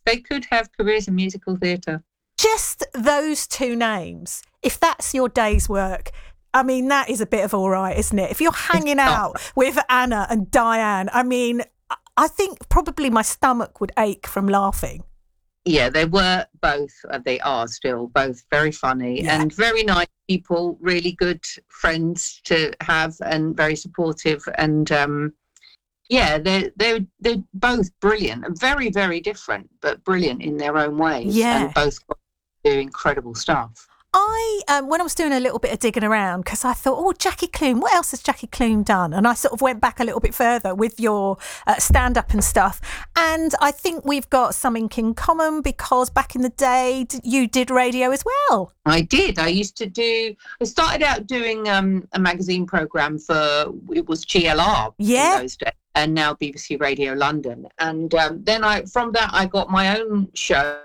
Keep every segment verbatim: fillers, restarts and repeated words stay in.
they could have careers in musical theatre. Just those two names, if that's your day's work, I mean, that is a bit of all right, isn't it? If you're hanging out with Anna and Diane, I mean, I think probably my stomach would ache from laughing. Yeah, they were both, uh, they are still both very funny yeah. and very nice people, really good friends to have and very supportive. And um, yeah, they're, they're, they're both brilliant and very, very different, but brilliant in their own ways. Yeah. And both do incredible stuff. I, um, when I was doing a little bit of digging around, because I thought, oh, Jackie Clune, what else has Jackie Clune done? And I sort of went back a little bit further with your uh, stand-up and stuff. And I think we've got something in common because back in the day, you did radio as well. I did. I used to do, I started out doing um, a magazine programme for, it was G L R yeah. in those days, and now B B C Radio London. And um, then I, from that, I got my own show.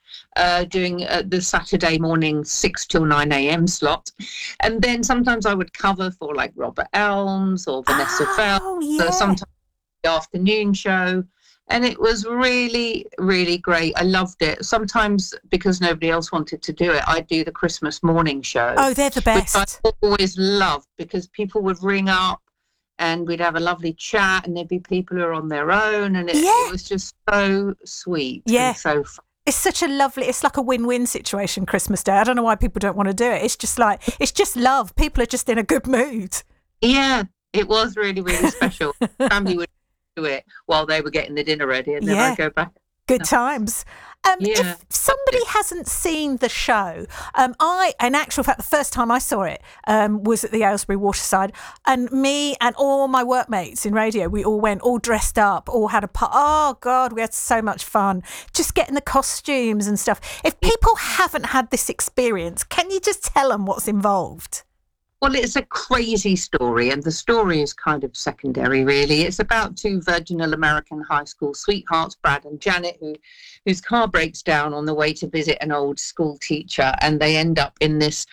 Uh, doing uh, the Saturday morning six till nine a.m. slot, and then sometimes I would cover for like Robert Elms or Vanessa oh, Feltz, yeah. so sometimes the afternoon show, and it was really, really great. I loved it. Sometimes because nobody else wanted to do it, I'd do the Christmas morning show. Oh, they're the best. Which I always loved because people would ring up and we'd have a lovely chat, and there'd be people who are on their own, and it, yeah. it was just so sweet yeah. and so fun. It's such a lovely, it's like a win-win situation, Christmas Day. I don't know why people don't want to do it. It's just like, it's just love. People are just in a good mood. Yeah, it was really, really special. Family would do it while they were getting the dinner ready, and then yeah. I'd go back. Good times. Um, yeah. If somebody hasn't seen the show, um, I, in actual fact, the first time I saw it um, was at the Aylesbury Waterside, and me and all my workmates in radio, we all went all dressed up, all had a part. Oh God, we had so much fun just getting the costumes and stuff. If people haven't had this experience, can you just tell them what's involved? Well, it's a crazy story, and the story is kind of secondary, really. It's about two virginal American high school sweethearts, Brad and Janet, who, whose car breaks down on the way to visit an old school teacher, and they end up in this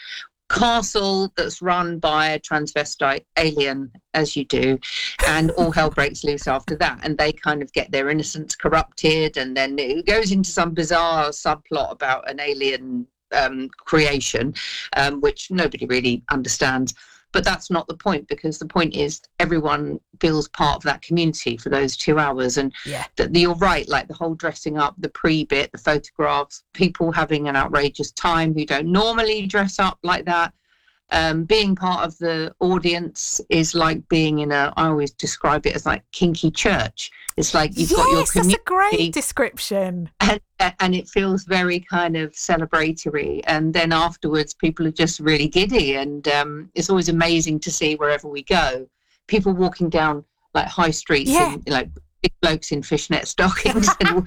castle that's run by a transvestite alien, as you do, and all hell breaks loose after that, and they kind of get their innocence corrupted, and then it goes into some bizarre subplot about an alien Um, creation, um, which nobody really understands. But that's not the point, because the point is everyone feels part of that community for those two hours. And yeah. that you're right, like the whole dressing up, the pre-bit, the photographs, people having an outrageous time who don't normally dress up like that. Um, being part of the audience is like being in a, I always describe it as like kinky church. It's like you've yes, got your community. That's a great description. And, and it feels very kind of celebratory. And then afterwards, people are just really giddy. And um, it's always amazing to see wherever we go, people walking down like high streets yeah. and like big blokes in fishnet stockings. And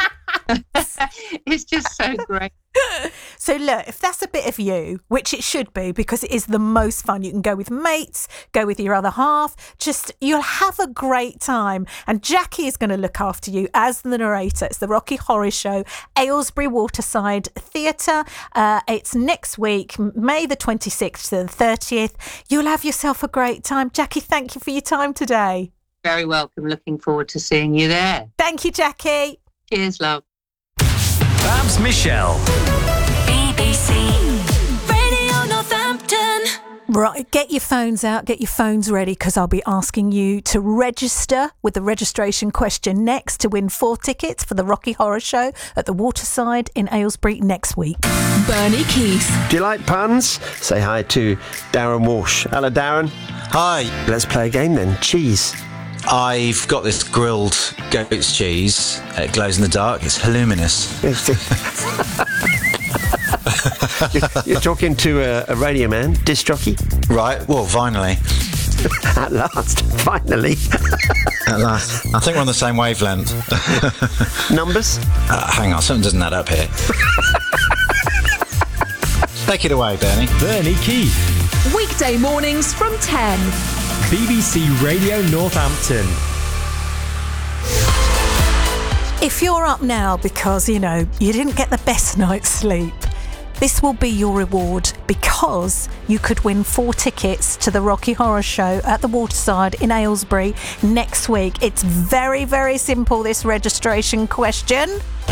it's just so great. So look, if that's a bit of you, which it should be because it is the most fun, you can go with mates, go with your other half, just you'll have a great time. And Jackie is going to look after you as the narrator. It's the Rocky Horror Show, Aylesbury Waterside Theatre. Uh, it's next week, May the twenty-sixth to the thirtieth. You'll have yourself a great time. Jackie, thank you for your time today. Very welcome. Looking forward to seeing you there. Thank you, Jackie. Cheers, love. Babs Michelle. B B C Radio Northampton. Right, get your phones out, get your phones ready, because I'll be asking you to register with the registration question next to win four tickets for the Rocky Horror Show at the Waterside in Aylesbury next week. Bernie Keith. Do you like puns? Say hi to Darren Walsh. Hello, Darren. Hi. Let's play a game then. Cheese. I've got this grilled goat's cheese. It glows in the dark. It's voluminous. you're, you're talking to a, a radio man, disc jockey. Right. Well, finally. At last. Finally. At last. I think we're on the same wavelength. Numbers? Uh, hang on. Something doesn't add up here. Take it away, Bernie. Bernie Keith. Weekday mornings from ten. B B C Radio Northampton. If you're up now because, you know, you didn't get the best night's sleep, this will be your reward, because you could win four tickets to the Rocky Horror Show at the Waterside in Aylesbury next week. It's very, very simple, this registration question.